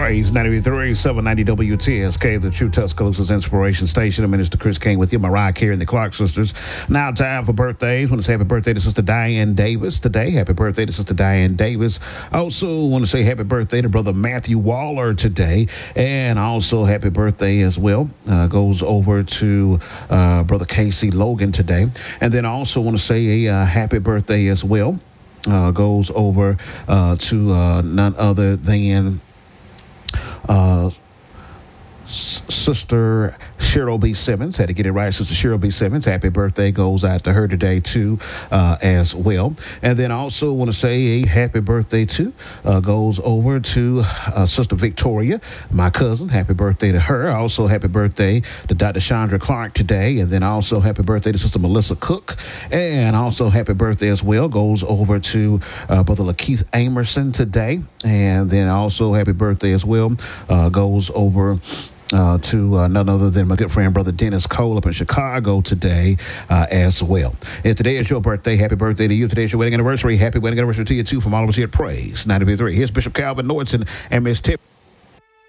Praise 93, 790 WTSK, the True Tuscaloosa's Inspiration Station. I'm Minister Chris King with you, Mariah Carey and the Clark Sisters. Now time for birthdays. Want to say happy birthday to Sister Diane Davis today. Happy birthday to Sister Diane Davis. Also want to say happy birthday to Brother Matthew Waller today. And also happy birthday as well goes over to Brother Casey Logan today. And then I also want to say a happy birthday as well. Goes over to none other than Sister Cheryl B. Simmons. Had to get it right. Sister Cheryl B. Simmons. Happy birthday goes out to her today, too, as well. And then I also want to say a happy birthday, too, goes over to Sister Victoria, my cousin. Happy birthday to her. Also, happy birthday to Dr. Chandra Clark today. And then also happy birthday to Sister Melissa Cook. And also happy birthday as well goes over to Brother Lakeith Amerson today. And then also happy birthday as well goes over to none other than my good friend, Brother Dennis Cole up in Chicago today as well. If today is your birthday, happy birthday to you. Today is your wedding anniversary. Happy wedding anniversary to you, too, from all of us here at Praise 93. Here's Bishop Calvin Nordson and Miss Tiff.